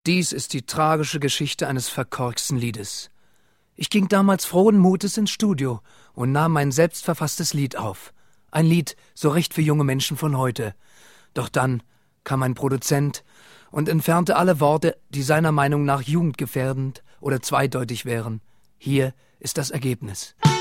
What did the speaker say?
Dies ist die tragische Geschichte eines verkorksten Liedes. Ich ging damals frohen Mutes ins Studio und nahm mein selbstverfasstes Lied auf. Ein Lied, so recht für junge Menschen von heute. Doch dann kam ein Produzent und entfernte alle Worte, die seiner Meinung nach jugendgefährdend oder zweideutig wären. Hier ist das Ergebnis.